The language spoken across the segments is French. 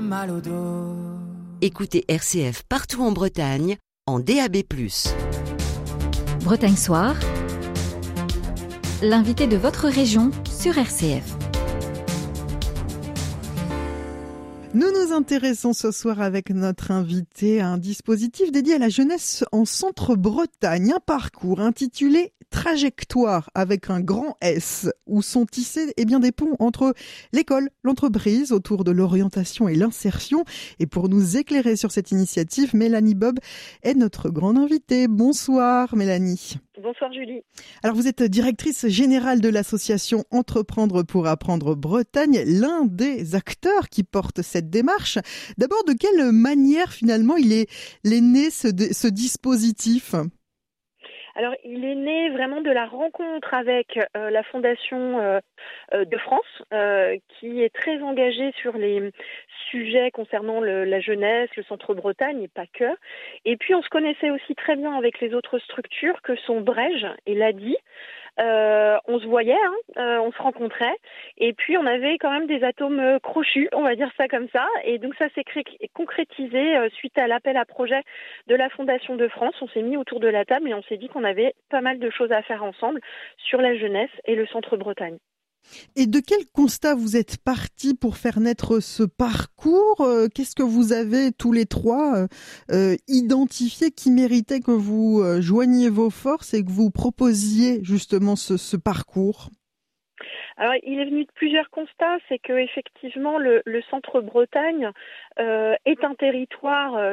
mal au dos. Écoutez RCF partout en Bretagne, en DAB+. Bretagne Soir, l'invité de votre région sur RCF. Nous nous intéressons ce soir avec notre invité à un dispositif dédié à la jeunesse en Centre-Bretagne, un parcours intitulé Trajectoire avec un grand S, où sont tissés des ponts entre l'école, l'entreprise, autour de l'orientation et l'insertion. Et pour nous éclairer sur cette initiative, Mélanie Bob est notre grande invitée. Bonsoir Mélanie. Bonsoir Julie. Alors vous êtes directrice générale de l'association Entreprendre pour apprendre Bretagne, l'un des acteurs qui porte cette démarche. D'abord, de quelle manière finalement il est né ce dispositif ? Alors, il est né vraiment de la rencontre avec la Fondation de France, qui est très engagée sur les sujets concernant la jeunesse, le Centre-Bretagne et pas que. Et puis, on se connaissait aussi très bien avec les autres structures que sont Brège et l'ADI. On se voyait, on se rencontrait, et puis on avait quand même des atomes crochus, on va dire ça comme ça, et donc ça s'est concrétisé suite à l'appel à projet de la Fondation de France. On s'est mis autour de la table et on s'est dit qu'on avait pas mal de choses à faire ensemble sur la jeunesse et le Centre-Bretagne. Et de quel constat vous êtes partis pour faire naître ce parcours ? Qu'est-ce que vous avez tous les trois identifié qui méritait que vous joigniez vos forces et que vous proposiez justement ce parcours ? Alors, il est venu de plusieurs constats. C'est que effectivement, le Centre-Bretagne est un territoire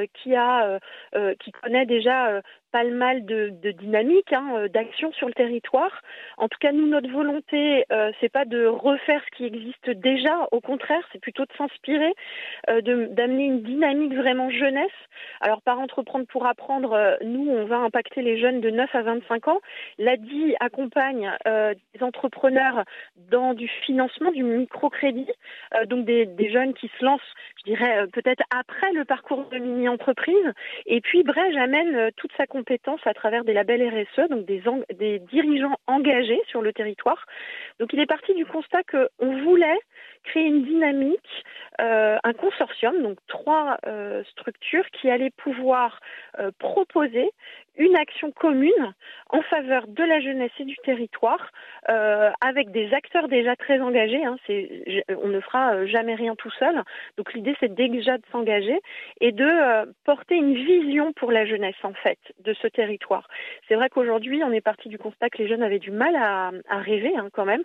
qui connaît déjà pas le mal de dynamique, d'action sur le territoire. En tout cas, nous, notre volonté, c'est pas de refaire ce qui existe déjà. Au contraire, c'est plutôt de s'inspirer, d'amener une dynamique vraiment jeunesse. Alors, par Entreprendre pour apprendre, nous, on va impacter les jeunes de 9 à 25 ans. L'ADI accompagne des entrepreneurs dans du financement, du microcrédit, donc des jeunes qui se lancent, je dirais, peut-être après le parcours de mini-entreprise. Et puis, Brège amène toute sa compétence à travers des labels RSE, donc des dirigeants engagés sur le territoire. Donc, il est parti du constat qu'on voulait créer une dynamique, un consortium, donc 3 structures qui allaient pouvoir proposer une action commune en faveur de la jeunesse et du territoire, avec des acteurs déjà très engagés. On ne fera jamais rien tout seul. Donc l'idée, c'est déjà de s'engager et de porter une vision pour la jeunesse, en fait, de ce territoire. C'est vrai qu'aujourd'hui, on est parti du constat que les jeunes avaient du mal à rêver, quand même,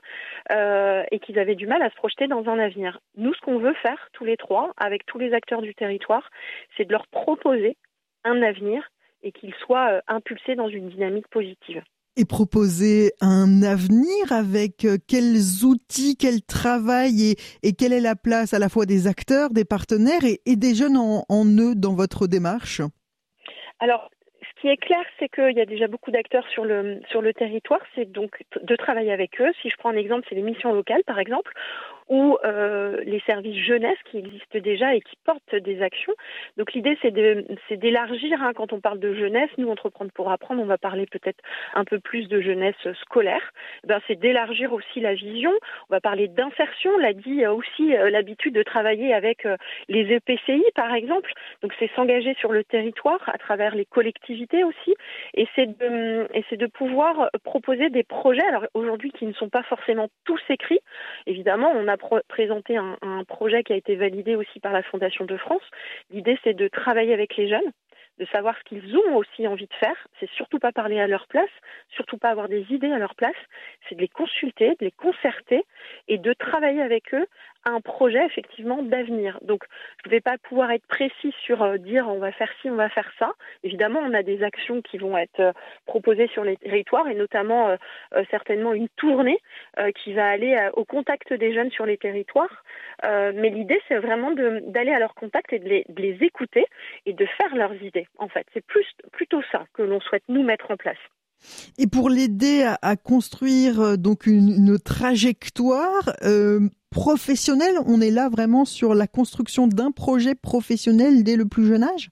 et qu'ils avaient du mal à se projeter dans un avenir. Nous, ce qu'on veut faire, tous les 3, avec tous les acteurs du territoire, c'est de leur proposer un avenir et qu'ils soient impulsés dans une dynamique positive. Et proposer un avenir avec quels outils, quel travail et quelle est la place à la fois des acteurs, des partenaires et des jeunes en eux dans votre démarche ? Alors, ce qui est clair, c'est qu'il y a déjà beaucoup d'acteurs sur le territoire, c'est donc de travailler avec eux. Si je prends un exemple, c'est les missions locales, par exemple, ou les services jeunesse qui existent déjà et qui portent des actions. Donc l'idée, c'est d'élargir. Quand on parle de jeunesse, nous, Entreprendre pour apprendre, on va parler peut-être un peu plus de jeunesse scolaire. C'est d'élargir aussi la vision. On va parler d'insertion. L'ADI a aussi l'habitude de travailler avec les EPCI, par exemple. Donc c'est s'engager sur le territoire à travers les collectivités aussi. Et c'est de pouvoir proposer des projets, alors aujourd'hui qui ne sont pas forcément tous écrits. Évidemment, on a présenté un projet qui a été validé aussi par la Fondation de France. L'idée, c'est de travailler avec les jeunes, de savoir ce qu'ils ont aussi envie de faire. C'est surtout pas parler à leur place, surtout pas avoir des idées à leur place. C'est de les consulter, de les concerter et de travailler avec eux à un projet effectivement d'avenir. Donc, je ne vais pas pouvoir être précis sur dire on va faire ci, on va faire ça. Évidemment, on a des actions qui vont être proposées sur les territoires et notamment certainement une tournée qui va aller au contact des jeunes sur les territoires. Mais l'idée, c'est vraiment d'aller à leur contact et de les écouter et de faire leurs idées. En fait, c'est plutôt ça que l'on souhaite nous mettre en place. Et pour l'aider à construire donc une trajectoire professionnelle, on est là vraiment sur la construction d'un projet professionnel dès le plus jeune âge ?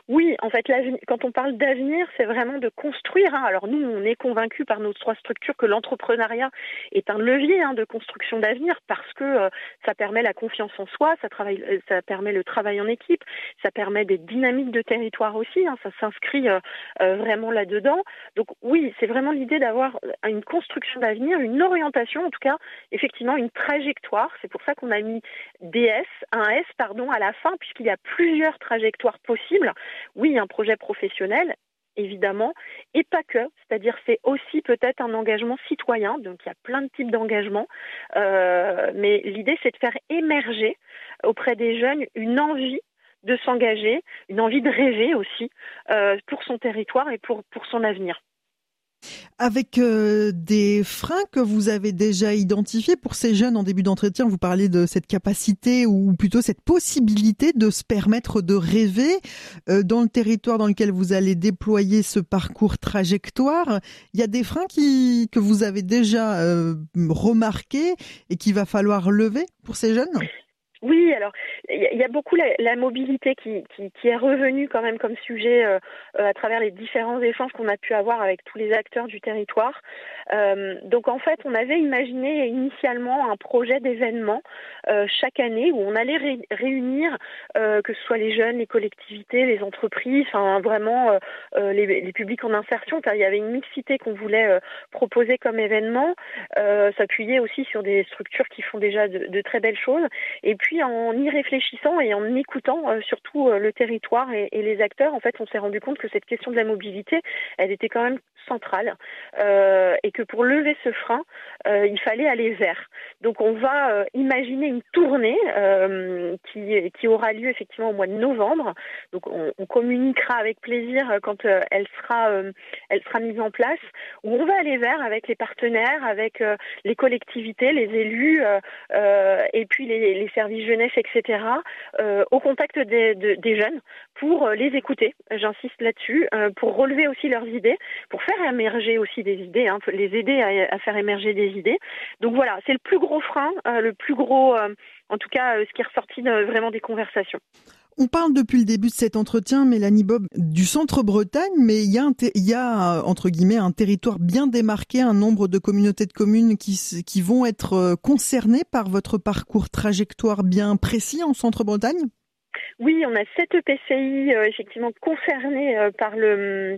Oui, en fait, quand on parle d'avenir, c'est vraiment de construire. Alors nous, on est convaincus par nos 3 structures que l'entrepreneuriat est un levier de construction d'avenir parce que ça permet la confiance en soi, ça permet le travail en équipe, ça permet des dynamiques de territoire aussi. Ça s'inscrit vraiment là-dedans. Donc oui, c'est vraiment l'idée d'avoir une construction d'avenir, une orientation, en tout cas, effectivement, une trajectoire. C'est pour ça qu'on a mis un S, à la fin, puisqu'il y a plusieurs trajectoires possibles. Oui, un projet professionnel, évidemment, et pas que. C'est-à-dire, c'est aussi peut-être un engagement citoyen. Donc, il y a plein de types d'engagements. Mais l'idée, c'est de faire émerger auprès des jeunes une envie de s'engager, une envie de rêver aussi pour son territoire et pour son avenir. Avec des freins que vous avez déjà identifiés pour ces jeunes en début d'entretien, vous parlez de cette capacité ou plutôt cette possibilité de se permettre de rêver dans le territoire dans lequel vous allez déployer ce parcours trajectoire. Il y a des freins que vous avez déjà remarqués et qu'il va falloir lever pour ces jeunes ? Oui, alors il y a beaucoup la mobilité qui est revenue quand même comme sujet à travers les différents échanges qu'on a pu avoir avec tous les acteurs du territoire. Donc en fait, on avait imaginé initialement un projet d'événement chaque année où on allait réunir que ce soit les jeunes, les collectivités, les entreprises, enfin vraiment les publics en insertion. Il y avait une mixité qu'on voulait proposer comme événement, s'appuyer aussi sur des structures qui font déjà de très belles choses. Et puis en y réfléchissant et en écoutant surtout le territoire et les acteurs, en fait, on s'est rendu compte que cette question de la mobilité, elle était quand même centrale et que pour lever ce frein, il fallait aller vers. Donc on va imaginer une tournée qui aura lieu effectivement au mois de novembre. Donc on communiquera avec plaisir quand elle sera mise en place, où on va aller vers avec les partenaires, avec les collectivités, les élus et puis les services jeunesse, etc., au contact des jeunes pour les écouter, j'insiste là-dessus, pour relever aussi leurs idées, pour faire émerger aussi des idées, les aider à faire émerger des idées. Donc voilà, c'est le plus gros frein, le plus gros, en tout cas, ce qui est ressorti vraiment des conversations. On parle depuis le début de cet entretien, Mélanie Bob, du Centre-Bretagne, mais il y a entre guillemets un territoire bien démarqué, un nombre de communautés de communes qui vont être concernées par votre parcours trajectoire bien précis en Centre-Bretagne ? Oui, on a 7 EPCI effectivement concernés par le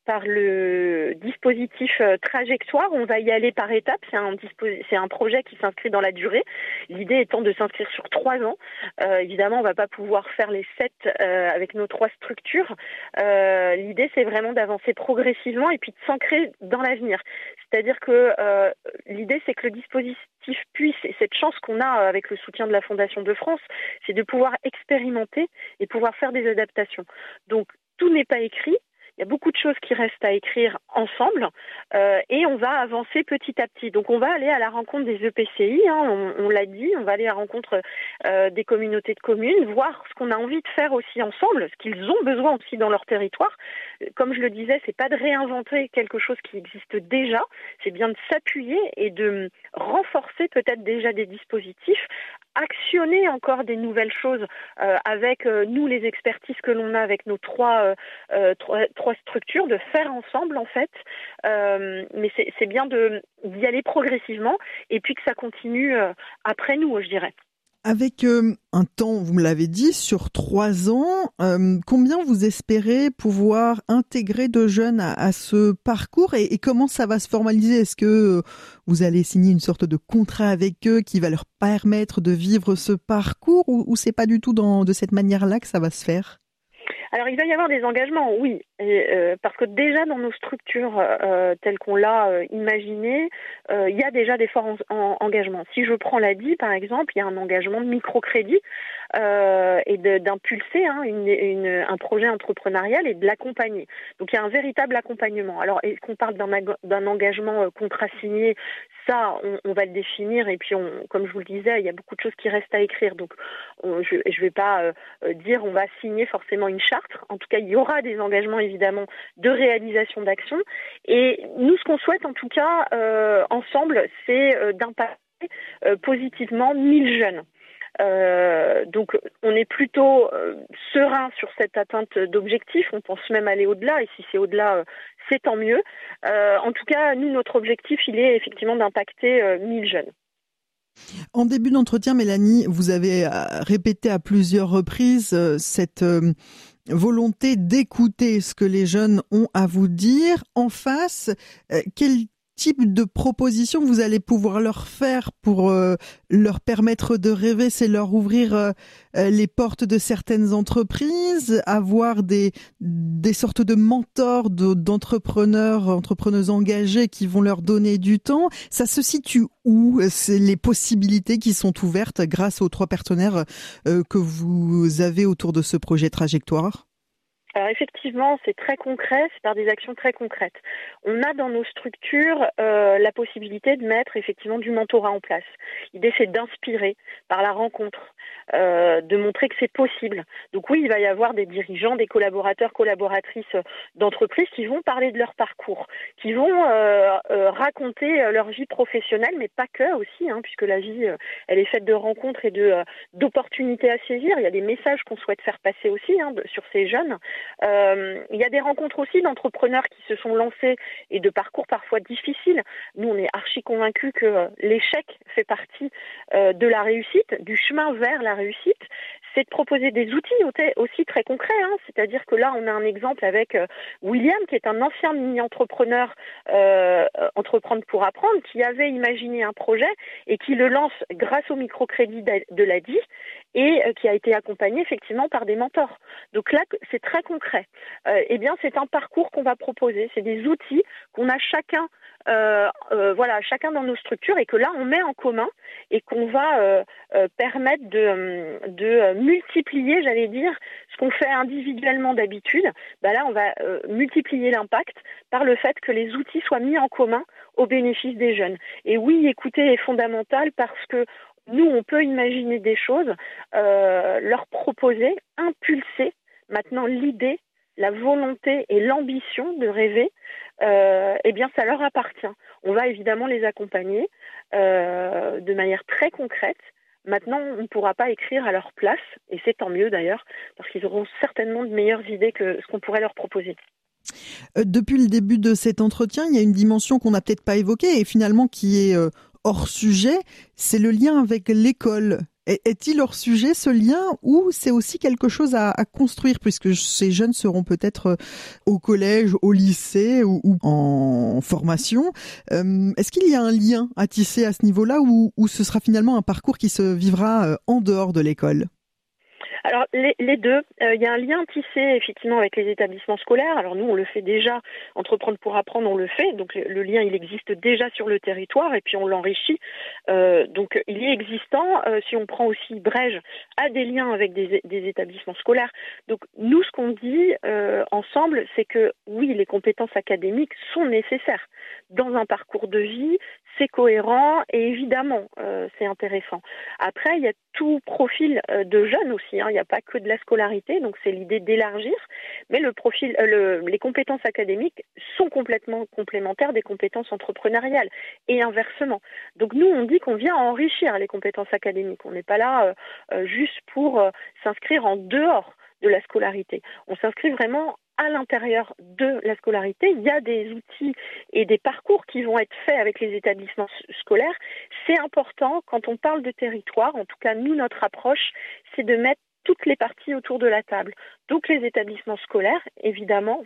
dispositif trajectoire. On va y aller par étapes. C'est un projet qui s'inscrit dans la durée. L'idée étant de s'inscrire sur 3 ans. Évidemment, on ne va pas pouvoir faire les 7 avec nos 3 structures. L'idée, c'est vraiment d'avancer progressivement et puis de s'ancrer dans l'avenir. C'est-à-dire que l'idée, c'est que le dispositif puisse, et cette chance qu'on a avec le soutien de la Fondation de France, c'est de pouvoir expérimenter et pouvoir faire des adaptations. Donc, tout n'est pas écrit. Il y a beaucoup de choses qui restent à écrire ensemble et on va avancer petit à petit. Donc on va aller à la rencontre des EPCI, on l'a dit, on va aller à la rencontre des communautés de communes, voir ce qu'on a envie de faire aussi ensemble, ce qu'ils ont besoin aussi dans leur territoire. Comme je le disais, c'est pas de réinventer quelque chose qui existe déjà, c'est bien de s'appuyer et de renforcer peut-être déjà des dispositifs, actionner encore des nouvelles choses avec nous les expertises que l'on a avec nos trois structures, de faire ensemble en fait, mais c'est bien d'y aller progressivement et puis que ça continue après nous, je dirais. Avec un temps, vous me l'avez dit, sur 3 ans, combien vous espérez pouvoir intégrer de jeunes à ce parcours et comment ça va se formaliser ? Est-ce que vous allez signer une sorte de contrat avec eux qui va leur permettre de vivre ce parcours ou c'est pas du tout de cette manière-là que ça va se faire ? Alors, il va y avoir des engagements, oui, parce que déjà dans nos structures telles qu'on l'a imaginé, il y a déjà des forts engagements. Si je prends l'ADI, par exemple, il y a un engagement de microcrédit et d'impulser un projet entrepreneurial et de l'accompagner. Donc, il y a un véritable accompagnement. Alors, est-ce qu'on parle d'un engagement contrat signé ? Ça, on va le définir et puis, comme je vous le disais, il y a beaucoup de choses qui restent à écrire. Donc, je ne vais pas dire on va signer forcément une charte. En tout cas, il y aura des engagements évidemment de réalisation d'actions. Et nous, ce qu'on souhaite en tout cas ensemble, c'est d'impacter positivement 1000 jeunes. Donc on est plutôt serein sur cette atteinte d'objectifs. On pense même aller au-delà, et si c'est au-delà, c'est tant mieux. En tout cas, nous, notre objectif, il est effectivement d'impacter 1000 jeunes. En début d'entretien, Mélanie, vous avez répété à plusieurs reprises cette volonté d'écouter ce que les jeunes ont à vous dire. En face, quel type de proposition vous allez pouvoir leur faire pour leur permettre de rêver? C'est leur ouvrir les portes de certaines entreprises, avoir des sortes de mentors d'entrepreneuses engagées qui vont leur donner du temps. Ça se situe où? C'est les possibilités qui sont ouvertes grâce aux 3 partenaires que vous avez autour de ce projet Trajectoire? Alors effectivement, c'est très concret, c'est par des actions très concrètes. On a dans nos structures la possibilité de mettre effectivement du mentorat en place. L'idée, c'est d'inspirer par la rencontre, de montrer que c'est possible. Donc oui, il va y avoir des dirigeants, des collaborateurs, collaboratrices d'entreprises qui vont parler de leur parcours, qui vont raconter leur vie professionnelle, mais pas que aussi, puisque la vie, elle est faite de rencontres et d'opportunités à saisir. Il y a des messages qu'on souhaite faire passer aussi sur ces jeunes. Il y a des rencontres aussi d'entrepreneurs qui se sont lancés et de parcours parfois difficiles. Nous, on est archi convaincus que l'échec fait partie de la réussite, du chemin vers la réussite. C'est de proposer des outils aussi très concrets. C'est-à-dire que là, on a un exemple avec William, qui est un ancien mini-entrepreneur Entreprendre pour apprendre, qui avait imaginé un projet et qui le lance grâce au microcrédit de l'ADI et qui a été accompagné effectivement par des mentors. Donc là, c'est très concret. C'est un parcours qu'on va proposer. C'est des outils qu'on a chacun dans nos structures et que là, on met en commun et qu'on va permettre de multiplier, j'allais dire, ce qu'on fait individuellement d'habitude. Là, on va multiplier l'impact par le fait que les outils soient mis en commun au bénéfice des jeunes. Et oui, écouter est fondamental parce que nous, on peut imaginer des choses, leur proposer, impulser. Maintenant, l'idée, la volonté et l'ambition de rêver, ça leur appartient. On va évidemment les accompagner de manière très concrète. Maintenant, on ne pourra pas écrire à leur place, et c'est tant mieux d'ailleurs, parce qu'ils auront certainement de meilleures idées que ce qu'on pourrait leur proposer. Depuis le début de cet entretien, il y a une dimension qu'on n'a peut-être pas évoquée et finalement qui est hors sujet, c'est le lien avec l'école. Est-il hors sujet ce lien ou c'est aussi quelque chose à construire puisque ces jeunes seront peut-être au collège, au lycée ou en formation? Est-ce qu'il y a un lien à tisser à ce niveau-là ou ce sera finalement un parcours qui se vivra en dehors de l'école? Alors les deux, il y a un lien tissé effectivement avec les établissements scolaires. Alors nous on le fait déjà, Entreprendre pour apprendre on le fait, donc le lien il existe déjà sur le territoire et puis on l'enrichit. Donc il est existant. Si on prend aussi Brège a des liens avec des établissements scolaires. Donc nous ce qu'on dit ensemble c'est que oui les compétences académiques sont nécessaires dans un parcours de vie, c'est cohérent et évidemment c'est intéressant. Après il y a tout profil de jeunes aussi. Il n'y a pas que de la scolarité, donc c'est l'idée d'élargir, mais les compétences académiques sont complètement complémentaires des compétences entrepreneuriales et inversement. Donc nous, on dit qu'on vient enrichir les compétences académiques. On n'est pas là juste pour s'inscrire en dehors de la scolarité. On s'inscrit vraiment à l'intérieur de la scolarité. Il y a des outils et des parcours qui vont être faits avec les établissements scolaires. C'est important quand on parle de territoire, en tout cas nous, notre approche, c'est de mettre toutes les parties autour de la table. Donc les établissements scolaires, évidemment,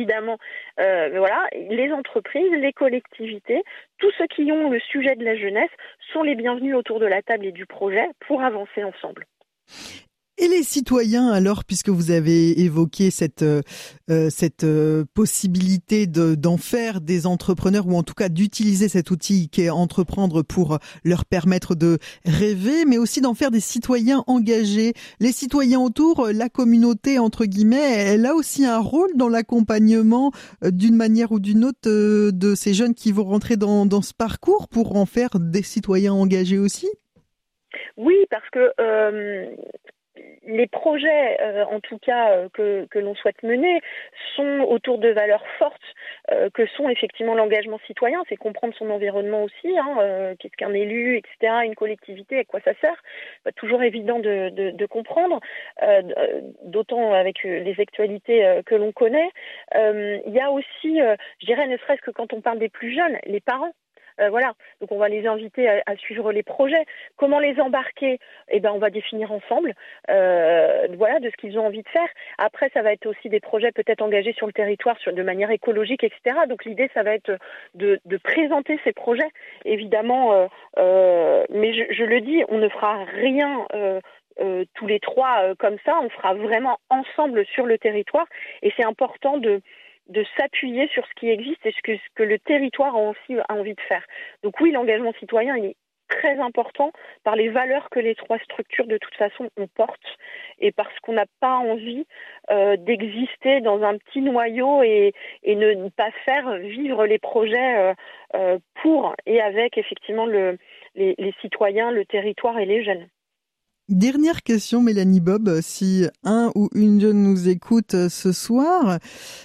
les entreprises, les collectivités, tous ceux qui ont le sujet de la jeunesse sont les bienvenus autour de la table et du projet pour avancer ensemble. Et les citoyens alors, puisque vous avez évoqué cette possibilité d'en faire des entrepreneurs ou en tout cas d'utiliser cet outil qui est Entreprendre pour leur permettre de rêver, mais aussi d'en faire des citoyens engagés. Les citoyens autour, la communauté entre guillemets, elle a aussi un rôle dans l'accompagnement d'une manière ou d'une autre de ces jeunes qui vont rentrer dans ce parcours pour en faire des citoyens engagés aussi. Oui, parce que les projets, en tout cas, que l'on souhaite mener, sont autour de valeurs fortes que sont effectivement l'engagement citoyen, c'est comprendre son environnement aussi, qu'est-ce qu'un élu, etc., une collectivité, à quoi ça sert. Pas toujours évident de comprendre, d'autant avec les actualités que l'on connaît. Il y a aussi, je dirais, ne serait-ce que quand on parle des plus jeunes, les parents. Voilà, donc on va les inviter à suivre les projets. Comment les embarquer ? On va définir ensemble, de ce qu'ils ont envie de faire. Après, ça va être aussi des projets peut-être engagés sur le territoire de manière écologique, etc. Donc l'idée, ça va être de présenter ces projets, évidemment. Mais je le dis, on ne fera rien tous les trois comme ça. On fera vraiment ensemble sur le territoire. Et c'est important de s'appuyer sur ce qui existe et ce que le territoire a envie de faire. Donc oui, l'engagement citoyen, il est très important par les valeurs que les trois structures, de toute façon, on porte et parce qu'on n'a pas envie d'exister dans un petit noyau et ne pas faire vivre les projets pour et avec, effectivement, les citoyens, le territoire et les jeunes. Dernière question, Mélanie Bob, si un ou une jeune nous écoute ce soir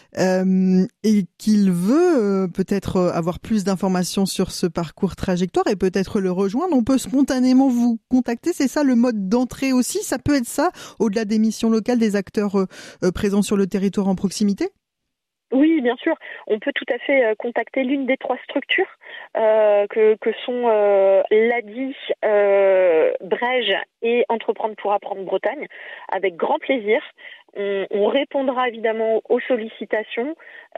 et qu'il veut peut-être avoir plus d'informations sur ce parcours trajectoire et peut-être le rejoindre, on peut spontanément vous contacter, c'est ça le mode d'entrée aussi, ça peut être ça, au-delà des missions locales, des acteurs présents sur le territoire en proximité ? Oui, bien sûr. On peut tout à fait contacter l'une des trois structures que sont l'ADI, Brège et Entreprendre pour apprendre Bretagne, avec grand plaisir. On répondra évidemment aux sollicitations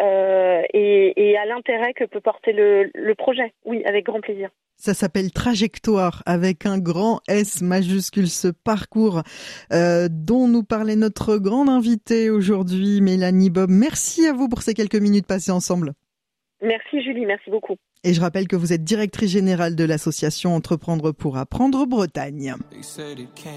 et à l'intérêt que peut porter le projet. Oui, avec grand plaisir. Ça s'appelle Trajectoire avec un grand S majuscule, ce parcours dont nous parlait notre grande invitée aujourd'hui, Mélanie Bob. Merci à vous pour ces quelques minutes passées ensemble. Merci Julie, merci beaucoup. Et je rappelle que vous êtes directrice générale de l'association Entreprendre pour apprendre Bretagne.